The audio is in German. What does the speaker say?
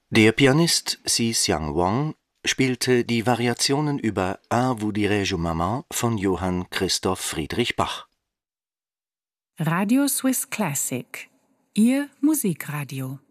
Der Pianist Si-Xiang Wang spielte die Variationen über Un vous dirai-je maman von Johann Christoph Friedrich Bach. Radio Swiss Classic, Ihr Musikradio.